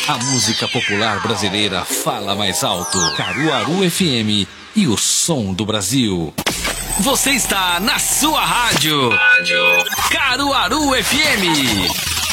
A música popular brasileira fala mais alto. Caruaru FM e o som do Brasil. Você está na sua rádio. Caruaru FM.